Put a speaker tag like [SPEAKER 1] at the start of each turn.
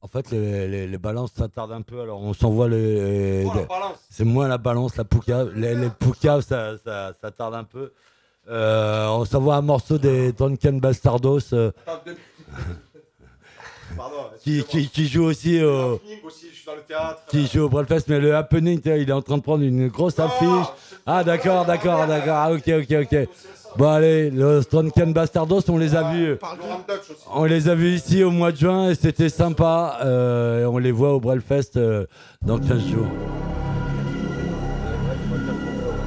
[SPEAKER 1] fait, les balances, ça tarde un peu. Alors, on s'envoie les.
[SPEAKER 2] Oh, la balance.
[SPEAKER 1] C'est moins la balance, la poucave. Les poucaves, ça tarde un peu. On s'envoie un morceau des Drunken Bastardos
[SPEAKER 2] Attends, pardon.
[SPEAKER 1] qui joue aussi au.
[SPEAKER 2] Happening aussi, je suis dans le théâtre.
[SPEAKER 1] Qui joue au Brelfest, mais le happening, il est en train de prendre une grosse affiche. Ah, d'accord. Ah, ok. Bon, allez, le Drunken Bastardos, on les a vus.
[SPEAKER 2] Laurent Dutch aussi.
[SPEAKER 1] On les a vus ici au mois de juin et c'était sympa. On les voit au Brelfest dans 15 jours.